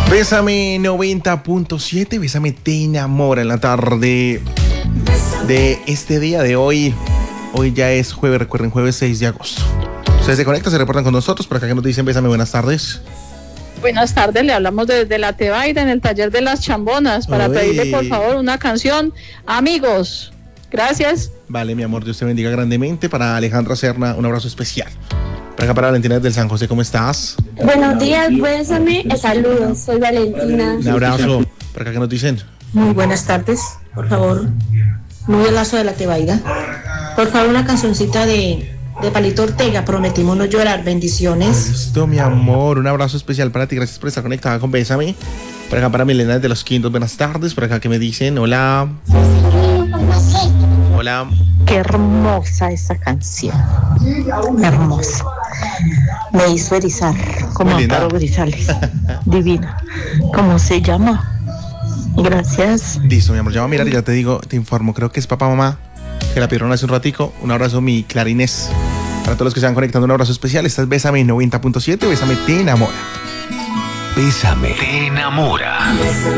Bésame 90.7, Bésame te enamora en la tarde de este día de hoy. Hoy ya es jueves, recuerden, jueves 6 de agosto. Ustedes se conectan, se reportan con nosotros, por acá que nos dicen Bésame, buenas tardes. Buenas tardes, le hablamos desde la Tebaida en el taller de las chambonas para pedirle por favor una canción, Amigos. Gracias. Vale, mi amor, Dios te bendiga grandemente. Para Alejandra Serna, un abrazo especial. Para acá, para Valentina del San José, ¿cómo estás? Buenos días, Bésame, saludos, soy Valentina. Un abrazo. Para acá que nos dicen. Muy buenas tardes, por favor. Muy Lazo de la Tebaida. Por favor, una cancioncita de Palito Ortega, Prometimos no llorar, bendiciones. Listo, mi amor, un abrazo especial para ti, gracias por estar conectada con Bésame. Para acá, para Milena de los Quintos, buenas tardes. Por acá que me dicen, hola. Hola. Qué hermosa esa canción, hermosa. Me hizo erizar como Amparo Grisales. Divina. ¿Cómo se llama? Gracias. Listo, mi amor, ya voy a mirar y ya te digo, te informo. Creo que es papá, mamá, que la pidieron hace un ratico. Un abrazo, mi Clara Inés. Para todos los que se van conectando, un abrazo especial. Esta es Bésame 90.7, Bésame te enamora. Bésame te enamora.